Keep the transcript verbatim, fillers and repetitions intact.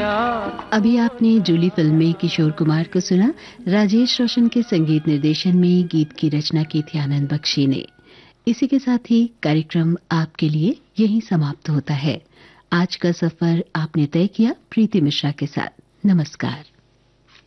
अभी आपने जूली फिल्म में किशोर कुमार को सुना। राजेश रोशन के संगीत निर्देशन में गीत की रचना की थी आनंद बख्शी ने। इसी के साथ ही कार्यक्रम आपके लिए यहीं समाप्त होता है। आज का सफर आपने तय किया प्रीति मिश्रा के साथ। नमस्कार।